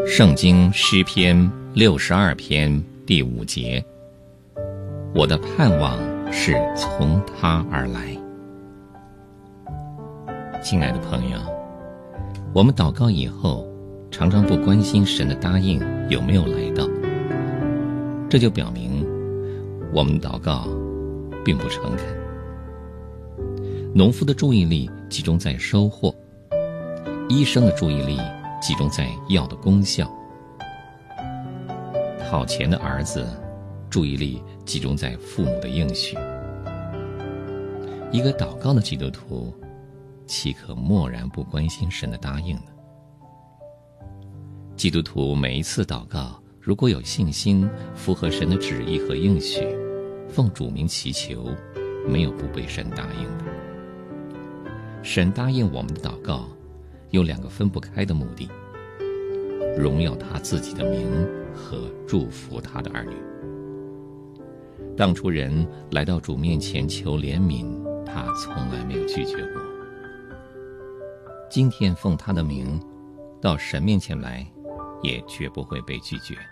圣经诗篇62篇第5节，我的盼望是从他而来。亲爱的朋友，我们祷告以后，常常不关心神的答应有没有来到，这就表明我们祷告并不诚恳。农夫的注意力集中在收获，医生的注意力集中在药的功效，讨钱的儿子注意力集中在父母的应许。一个祷告的基督徒，岂可默然不关心神的答应呢？基督徒每一次祷告，如果有信心，符合神的旨意和应许，奉主名祈求，没有不被神答应的。神答应我们的祷告有2个分不开的目的：荣耀他自己的名和祝福他的儿女。当初人来到主面前求怜悯，他从来没有拒绝过。今天奉他的名到神面前来，也绝不会被拒绝。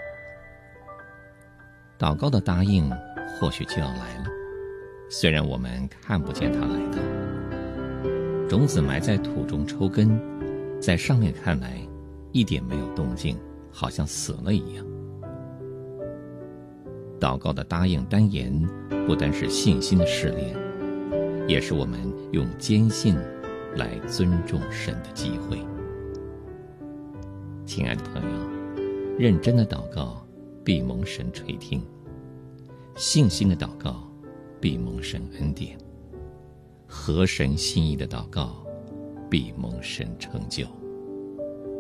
祷告的答应或许就要来了，虽然我们看不见它来到。种子埋在土中抽根，在上面看来一点没有动静，好像死了一样。祷告的答应单言不单是信心的试炼，也是我们用坚信来尊重神的机会。亲爱的朋友，认真的祷告必蒙神垂听，信心的祷告必蒙神恩典，合神心意的祷告必蒙神成就。